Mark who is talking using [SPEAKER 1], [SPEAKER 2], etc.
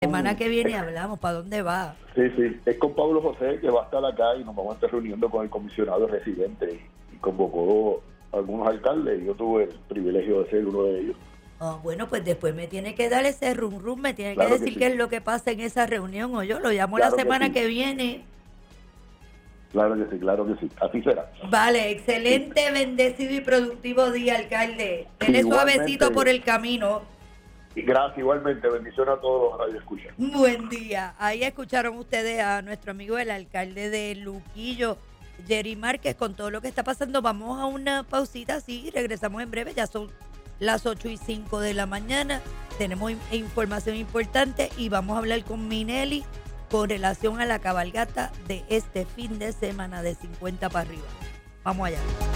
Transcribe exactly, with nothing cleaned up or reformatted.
[SPEAKER 1] semana
[SPEAKER 2] con,
[SPEAKER 1] que viene hablamos. ¿Para dónde va?
[SPEAKER 2] Sí, sí, es con Pablo José, que va a estar acá y nos vamos a estar reuniendo con el comisionado residente y, y convocó a algunos alcaldes y yo tuve el privilegio de ser uno de ellos.
[SPEAKER 1] Oh, bueno, pues después me tiene que dar ese rum rum, me tiene
[SPEAKER 2] Claro
[SPEAKER 1] que
[SPEAKER 2] que
[SPEAKER 1] decir
[SPEAKER 2] sí.
[SPEAKER 1] qué es lo que pasa en esa reunión, o yo lo llamo
[SPEAKER 2] Claro
[SPEAKER 1] la
[SPEAKER 2] que
[SPEAKER 1] semana
[SPEAKER 2] sí.
[SPEAKER 1] que viene.
[SPEAKER 2] Claro que sí, claro que sí, así será.
[SPEAKER 1] Vale, excelente, bendecido y productivo día, alcalde. Dele
[SPEAKER 2] Igualmente.
[SPEAKER 1] suavecito por el camino.
[SPEAKER 2] Y gracias, igualmente, bendiciones a todos los radioescuchas.
[SPEAKER 1] Buen día. Ahí escucharon ustedes a nuestro amigo el alcalde de Luquillo, Jerry Márquez, con todo lo que está pasando. Vamos a una pausita, sí, regresamos en breve. Ya son las ocho y cinco de la mañana. Tenemos in- información importante y vamos a hablar con Minelli con relación a la cabalgata de este fin de semana de cincuenta para arriba. Vamos allá.